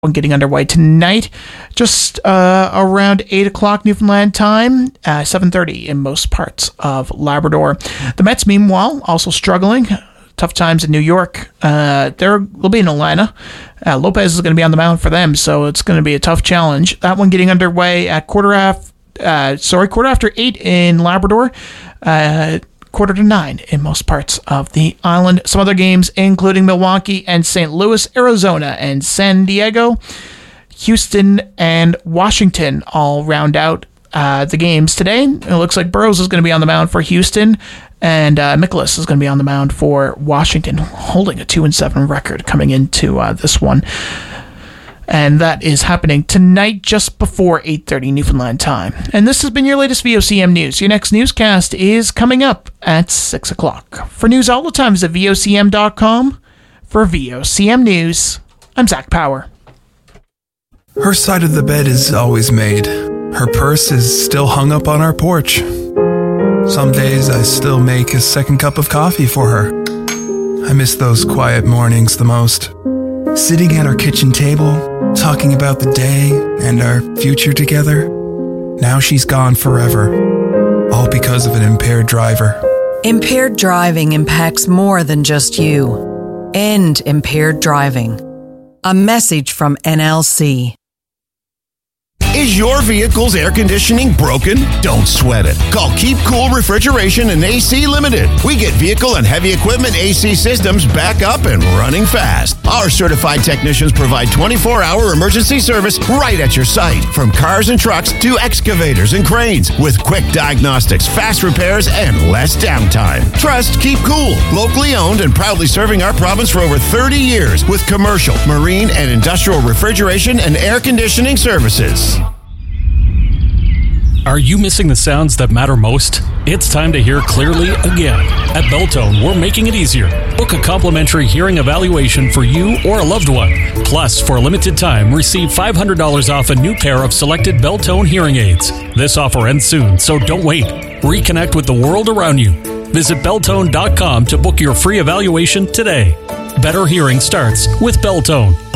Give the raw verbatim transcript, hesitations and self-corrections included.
One getting underway tonight, just uh, around eight o'clock Newfoundland time, uh, seven thirty in most parts of Labrador. The Mets, meanwhile, also struggling. Tough times in New York. Uh, they're, they'll be in Atlanta. Uh, Lopez is going to be on the mound for them, so it's going to be a tough challenge. That one getting underway at quarter after, uh, sorry, quarter after eight in Labrador. Uh, quarter to nine in most parts of the island. Some other games, including Milwaukee and Saint Louis, Arizona and San Diego, Houston and Washington all round out uh, the games today. It looks like Burroughs is going to be on the mound for Houston, and uh, Mikolas is going to be on the mound for Washington, holding a two and seven record coming into uh, this one. And that is happening tonight just before eight thirty Newfoundland time. And this has been your latest V O C M News. Your next newscast is coming up at six o'clock. For news all the time, visit V O C M dot com. For V O C M News, I'm Zach Power. Her side of the bed is always made. Her purse is still hung up on our porch. Some days I still make a second cup of coffee for her. I miss those quiet mornings the most. Sitting at our kitchen table, talking about the day and our future together. Now she's gone forever, all because of an impaired driver. Impaired driving impacts more than just you. End impaired driving. A message from N L C. Is your vehicle's air conditioning broken? Don't sweat it. Call Keep Cool Refrigeration and A C Limited. We get vehicle and heavy equipment A C systems back up and running fast. Our certified technicians provide twenty-four hour emergency service right at your site. From cars and trucks to excavators and cranes. With quick diagnostics, fast repairs, and less downtime. Trust Keep Cool. Locally owned and proudly serving our province for over thirty years with commercial, marine, and industrial refrigeration and air conditioning services. Are you missing the sounds that matter most? It's time to hear clearly again. At Belltone, we're making it easier. Book a complimentary hearing evaluation for you or a loved one. Plus, for a limited time, receive five hundred dollars off a new pair of selected Belltone hearing aids. This offer ends soon, so don't wait. Reconnect with the world around you. Visit Belltone dot com to book your free evaluation today. Better hearing starts with Belltone.